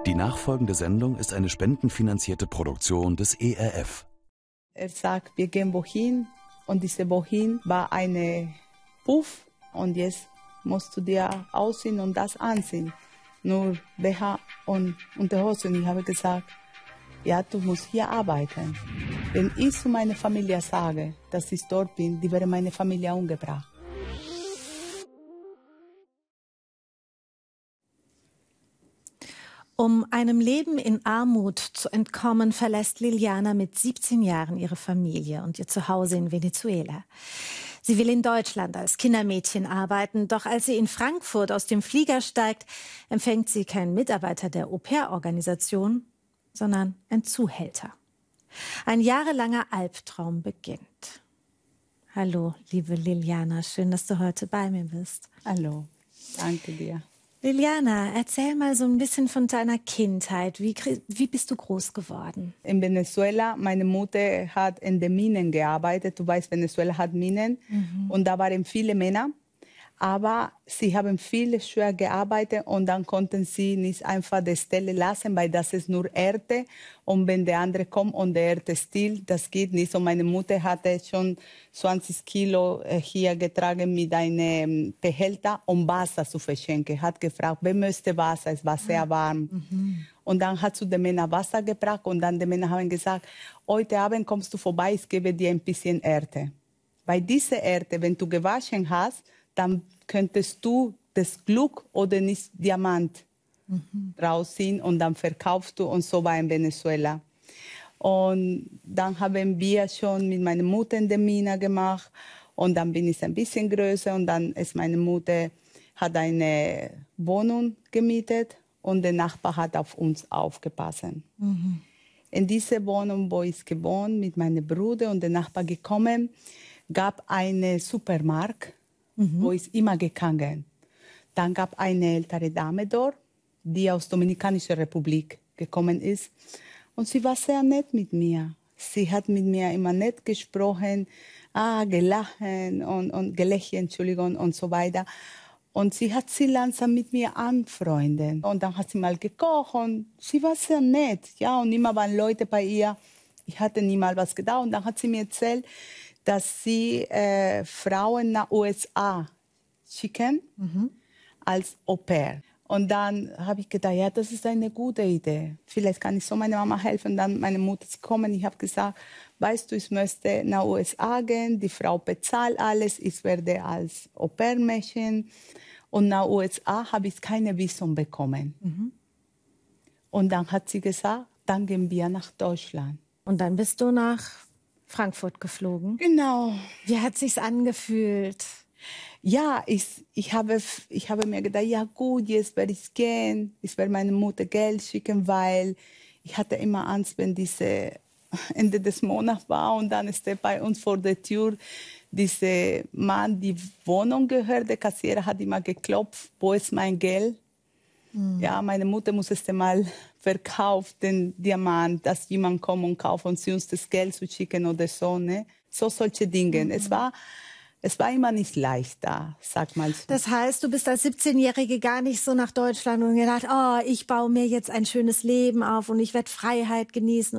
Die nachfolgende Sendung ist eine spendenfinanzierte Produktion des ERF. Er sagt, wir gehen wohin und diese wohin war eine Puff und jetzt musst du dir ausziehen und das anziehen. Nur BH und Unterhose. Und ich habe gesagt, ja, du musst hier arbeiten. Wenn ich zu meiner Familie sage, dass ich dort bin, die wäre meine Familie umgebracht. Um einem Leben in Armut zu entkommen, verlässt Liliana mit 17 Jahren ihre Familie und ihr Zuhause in Venezuela. Sie will in Deutschland als Kindermädchen arbeiten, doch als sie in Frankfurt aus dem Flieger steigt, empfängt sie keinen Mitarbeiter der Au-pair-Organisation, sondern ein Zuhälter. Ein jahrelanger Albtraum beginnt. Hallo, liebe Liliana, schön, dass du heute bei mir bist. Hallo, danke dir. Liliana, erzähl mal so ein bisschen von deiner Kindheit. Wie bist du groß geworden? In Venezuela, meine Mutter hat in den Minen gearbeitet. Du weißt, Venezuela hat Minen. Und da waren viele Männer. Aber sie haben viel schwer gearbeitet und dann konnten sie nicht einfach die Stelle lassen, weil das ist nur Erde. Und wenn der andere kommt und der Erde stiehlt, das geht nicht. Und meine Mutter hatte schon 20 Kilo hier getragen mit einem Behälter, um Wasser zu verschenken. Hat gefragt, wer möchte Wasser? Es war sehr warm. Und dann hat sie den Männern Wasser gebracht und dann die Männer haben gesagt, heute Abend kommst du vorbei, ich gebe dir ein bisschen Erde. Bei dieser Erde, wenn du gewaschen hast, dann könntest du das Glück oder nicht Diamant rausziehen und dann verkaufst du und so war in Venezuela. Und dann haben wir schon mit meiner Mutter in der Mine gemacht und dann bin ich ein bisschen größer und dann ist meine Mutter hat eine Wohnung gemietet und der Nachbar hat auf uns aufgepasst. In dieser Wohnung, wo ich gewohnt mit meinem Bruder und der Nachbar gekommen, gab einen Supermarkt, wo ich immer gegangen. Dann gab eine ältere Dame dort, die aus der Dominikanischen Republik gekommen ist. Und sie war sehr nett mit mir. Sie hat mit mir immer nett gesprochen, gelacht und gelächelt, Entschuldigung, und so weiter. Und sie hat sie langsam mit mir anfreundet. Und dann hat sie mal gekocht und sie war sehr nett. Ja, und immer waren Leute bei ihr. Ich hatte niemals was gedacht. Und dann hat sie mir erzählt, dass sie Frauen nach USA schicken als Au-pair. Und dann habe ich gedacht, ja, das ist eine gute Idee. Vielleicht kann ich so meiner Mama helfen. Dann meine Mutter ist gekommen. Ich habe gesagt, weißt du, ich möchte nach USA gehen. Die Frau bezahlt alles. Ich werde als Au-pair-Mädchen. Und nach USA habe ich keine Visum bekommen. Und dann hat sie gesagt, dann gehen wir nach Deutschland. Und dann bist du nach Frankfurt geflogen? Genau. Wie hat sich's angefühlt? Ja, ich habe mir gedacht, ja gut, jetzt werde ich gehen. Ich werde meiner Mutter Geld schicken, weil ich hatte immer Angst, wenn diese Ende des Monats war und dann ist bei uns vor der Tür dieser Mann, die Wohnung gehört, der Kassierer hat immer geklopft, wo ist mein Geld? Ja, meine Mutter muss erst einmal verkaufen, den Diamant, dass jemand kommt und kauft und sie uns das Geld zu schicken oder so, ne? So solche Dinge. Es war immer nicht leicht da, sag mal so. Das heißt, du bist als 17-Jährige gar nicht so nach Deutschland und gedacht, oh, ich baue mir jetzt ein schönes Leben auf und ich werde Freiheit genießen